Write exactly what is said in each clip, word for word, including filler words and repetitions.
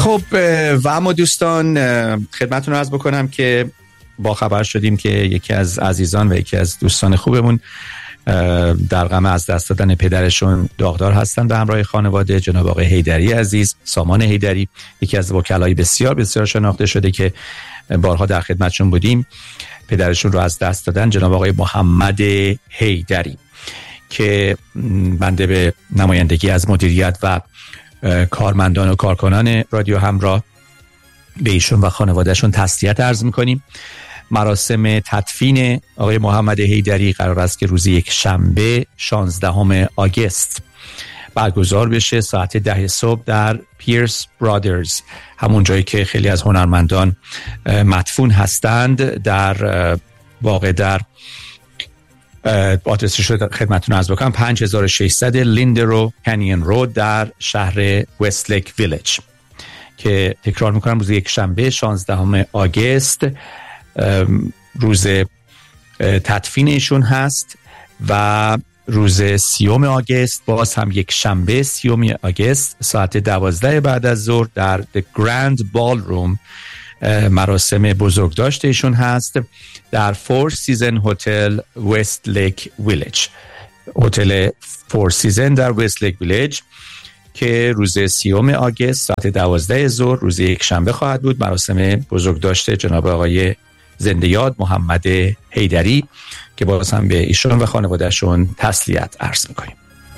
خب و اما دوستان خدمتتون عرض بکنم که با خبر شدیم که یکی از عزیزان و یکی از دوستان خوبمون در غم از دست دادن پدرشون داغدار هستند به همراه خانواده. جناب آقای حیدری عزیز، سامان حیدری، یکی از وکلای بسیار بسیار شناخته شده که بارها در خدمتشون بودیم، پدرشون رو از دست دادن. جناب آقای محمد حیدری که بنده به نمایندگی از مدیریت و کارمندان و کارکنان رادیو همراه به ایشون و خانوادهشون تسلیت عرض میکنیم. مراسم تدفین آقای محمد حیدری قرار است که روز یک شنبه شانزدهم آگوست برگزار بشه ساعت ده صبح در پیرس برادرز، همون جایی که خیلی از هنرمندان مدفون هستند، در واقع در آدرسش رو خدمتتون عرض بکنم پنج هزار و ششصد لیندرو کانیون رود در شهر وستلیک ویلیج که تکرار میکنم روز یک شنبه شانزدهم آگوست روز تدفین ایشون هست و روز سیوم آگوست باز هم یک شنبه سیوم آگوست ساعت دوازده بعد از ظهر در The Grand Ballroom مراسم بزرگداشت ایشون هست در فور سیزن هتل وست لیک ویلیج، هتل فور سیزن در وست لیک ویلیج که روز سیوم آگوست ساعت دوازده ظهر روز یک شنبه خواهد بود. مراسم بزرگداشت جناب آقای زنده یاد محمد حیدری که باز هم به ایشون و خانوادهشون تسلیت عرض میکنیم.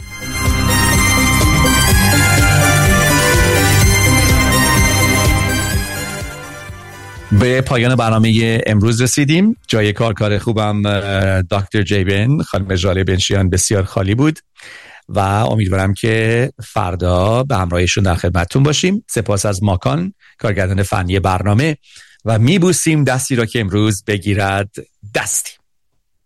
به پایان برنامه امروز رسیدیم. جای کار کار خوبم دکتر جیبن خانم ژاله بنشیان بسیار خالی بود و امیدوارم که فردا به همراهشون در خدمتتون باشیم. سپاس از ماکان کارگردان فنی برنامه و میبوسیم دستی را که امروز بگیرد دستی.